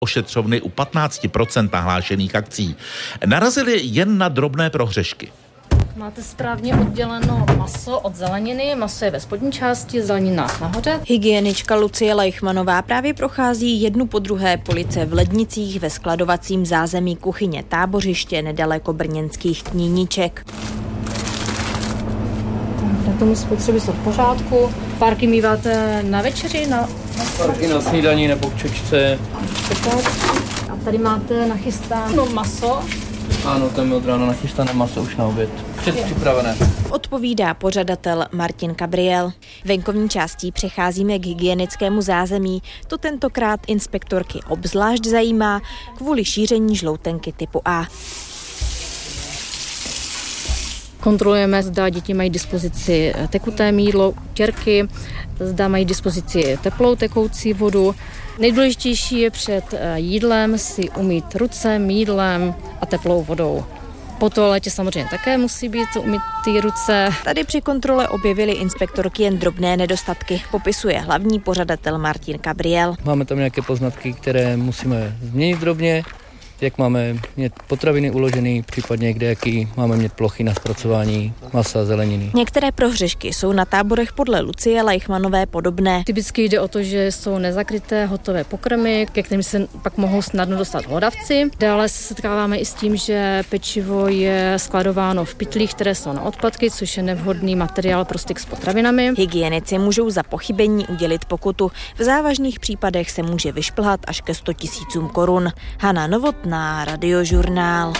ošetřovny u 15% nahlášených akcí. Narazili jen na drobné prohřešky. Máte správně odděleno maso od zeleniny. Maso je ve spodní části, zelenina nahoře. Hygienička Lucie Lejchmanová právě prochází jednu po druhé police v lednicích ve skladovacím zázemí kuchyně Tábořiště nedaleko brněnských Kníníček. Tomu spotřeby jsou v pořádku. Párky míváte na večeři? Párky na snídaní nebo k čočce. A tady máte nachystáno maso. Ano, tam je od rána nachystané maso už na oběd. Předpřipravené. Odpovídá pořadatel Martin Gabriel. Venkovní částí přecházíme k hygienickému zázemí. To tentokrát inspektorky obzvlášť zajímá kvůli šíření žloutenky typu A. Kontrolujeme, zda děti mají dispozici tekuté mýdlo, těrky, zda mají dispozici teplou tekoucí vodu. Nejdůležitější je před jídlem si umýt ruce mýdlem a teplou vodou. Po toaletě samozřejmě také musí být umytý ruce. Tady při kontrole objevili inspektorky jen drobné nedostatky, popisuje hlavní pořadatel Martin Gabriel. Máme tam nějaké poznatky, které musíme změnit drobně, jak máme mít potraviny uložené, případně kde jaký máme mít plochy na zpracování masa, zeleniny. Některé prohřešky jsou na táborech podle Lucie Lejchmanové podobné. Typicky jde o to, že jsou nezakryté hotové pokrmy, ke kterým se pak mohou snadno dostat hlodavci. Dále se setkáváme i s tím, že pečivo je skladováno v pytlích, které jsou na odpadky, což je nevhodný materiál pro styk s potravinami. Hygienici můžou za pochybení udělit pokutu. V závažných případech se může vyšplhat až ke 100 000 korun. Hana Novotná, Radiožurnál.